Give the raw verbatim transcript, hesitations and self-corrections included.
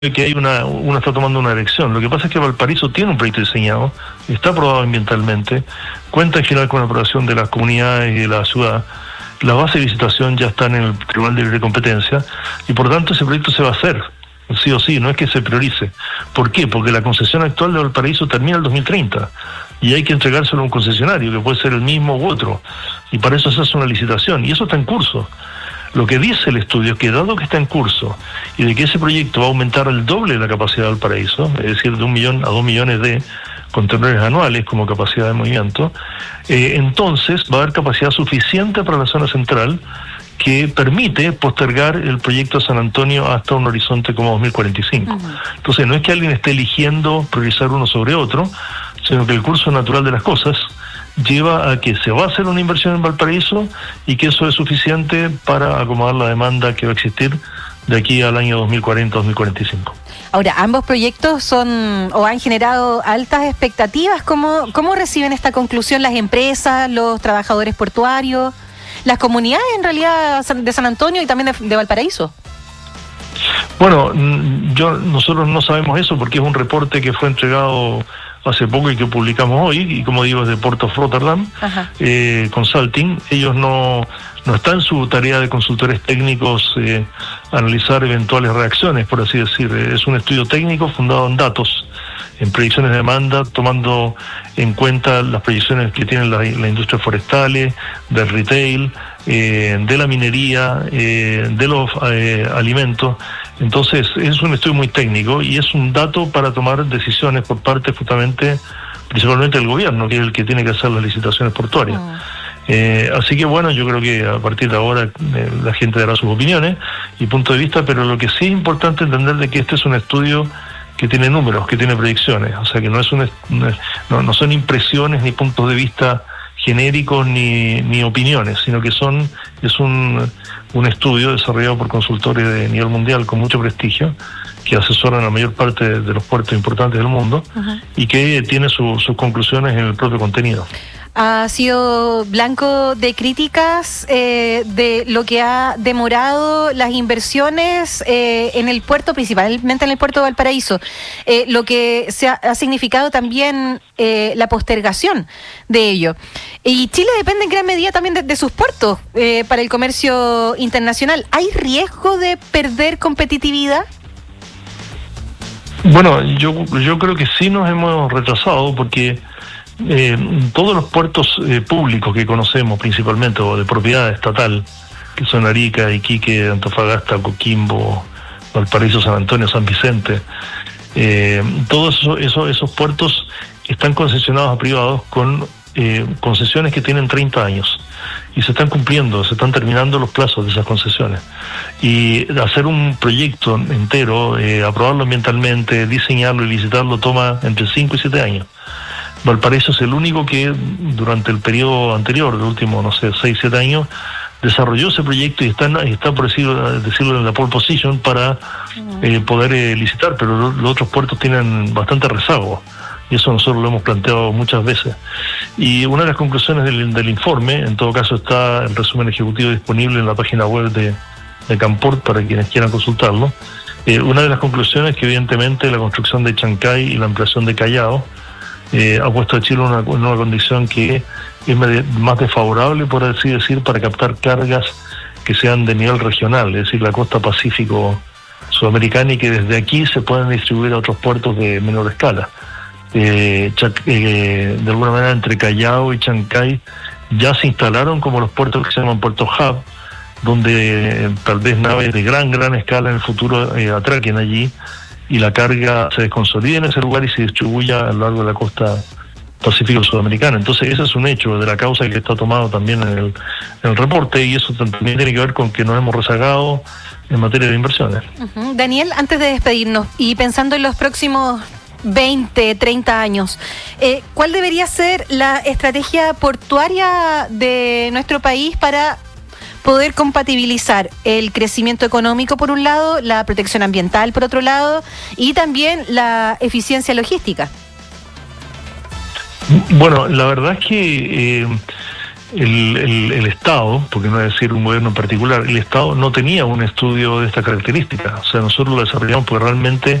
que hay una, uno está tomando una elección. Lo que pasa es que Valparaíso tiene un proyecto diseñado, está aprobado ambientalmente, cuenta en general con la aprobación de las comunidades y de la ciudad. Las bases de licitación ya están en el Tribunal de Libre Competencia y por tanto ese proyecto se va a hacer, sí o sí, no es que se priorice. ¿Por qué? Porque la concesión actual de Valparaíso termina el dos mil treinta y hay que entregárselo a un concesionario, que puede ser el mismo u otro, y para eso se hace una licitación, y eso está en curso. Lo que dice el estudio es que dado que está en curso y de que ese proyecto va a aumentar el doble de la capacidad de Valparaíso, es decir, de un millón a dos millones de contenedores anuales como capacidad de movimiento, eh, entonces va a haber capacidad suficiente para la zona central que permite postergar el proyecto de San Antonio hasta un horizonte como dos mil cuarenta y cinco. Uh-huh. Entonces no es que alguien esté eligiendo priorizar uno sobre otro, sino que el curso natural de las cosas lleva a que se va a hacer una inversión en Valparaíso y que eso es suficiente para acomodar la demanda que va a existir de aquí al año dos mil cuarenta a dos mil cuarenta y cinco. Ahora, ambos proyectos son o han generado altas expectativas. ¿Cómo, cómo reciben esta conclusión las empresas, los trabajadores portuarios, las comunidades en realidad de San Antonio y también de, de Valparaíso? Bueno, yo nosotros no sabemos eso porque es un reporte que fue entregado hace poco y que publicamos hoy, y como digo es de Port of Rotterdam eh, Consulting. Ellos no, no está en su tarea de consultores técnicos eh, analizar eventuales reacciones, por así decir. Es un estudio técnico fundado en datos, en predicciones de demanda, tomando en cuenta las predicciones que tienen la, la industria forestales, del retail, eh, de la minería, eh, de los eh, alimentos. Entonces es un estudio muy técnico y es un dato para tomar decisiones por parte justamente, principalmente del gobierno, que es el que tiene que hacer las licitaciones portuarias. Oh. Eh, así que bueno, yo creo que a partir de ahora eh, la gente dará sus opiniones y punto de vista, pero lo que sí es importante entender de que este es un estudio que tiene números, que tiene predicciones, o sea que no es un, no, no son impresiones ni puntos de vista genéricos ni, ni opiniones, sino que son es un, un estudio desarrollado por consultores de nivel mundial con mucho prestigio, que asesoran a la mayor parte de, de los puertos importantes del mundo. Uh-huh. Y que tiene su, sus conclusiones en el propio contenido. Ha sido blanco de críticas eh, de lo que ha demorado las inversiones eh, en el puerto, principalmente en el puerto de Valparaíso, eh, lo que se ha, ha significado también eh, la postergación de ello. Y Chile depende en gran medida también de, de sus puertos eh, para el comercio internacional. ¿Hay riesgo de perder competitividad? Bueno, yo, yo creo que sí nos hemos retrasado porque Eh, todos los puertos eh, públicos que conocemos principalmente o de propiedad estatal, que son Arica, Iquique, Antofagasta, Coquimbo, Valparaíso, San Antonio, San Vicente, eh, todos esos, esos, esos puertos están concesionados a privados con eh, concesiones que tienen treinta años y se están cumpliendo, se están terminando los plazos de esas concesiones, y hacer un proyecto entero, eh, aprobarlo ambientalmente, diseñarlo y licitarlo toma entre cinco y siete años. Valparaíso es el único que durante el periodo anterior, de último, no sé, seis, siete años, desarrolló ese proyecto y está, está por decirlo, decirlo en la pole position para eh, poder eh, licitar, pero lo, los otros puertos tienen bastante rezago, y eso nosotros lo hemos planteado muchas veces. Y una de las conclusiones del, del informe, en todo caso está el resumen ejecutivo disponible en la página web de, de Camport para quienes quieran consultarlo, eh, una de las conclusiones es que evidentemente la construcción de Chancay y la ampliación de Callao Eh, ha puesto a Chile en una, en una condición que es más desfavorable, por así decir, para captar cargas que sean de nivel regional, es decir, la costa pacífico sudamericana, y que desde aquí se puedan distribuir a otros puertos de menor escala. Eh, Chac- eh, de alguna manera, entre Callao y Chancay ya se instalaron como los puertos que se llaman puertos hub, donde eh, tal vez naves de gran, gran escala en el futuro eh, atraquen allí y la carga se desconsolida en ese lugar y se distribuya a lo largo de la costa pacífico sudamericana. Entonces ese es un hecho de la causa que está tomado también en el, en el reporte, y eso también tiene que ver con que nos hemos rezagado en materia de inversiones. Uh-huh. Daniel, antes de despedirnos y pensando en los próximos veinte, treinta años, eh, ¿cuál debería ser la estrategia portuaria de nuestro país para poder compatibilizar el crecimiento económico por un lado, la protección ambiental por otro lado y también la eficiencia logística? Bueno, la verdad es que eh, el, el, el Estado, porque no es decir un gobierno en particular, el Estado no tenía un estudio de esta característica. O sea, nosotros lo desarrollamos porque realmente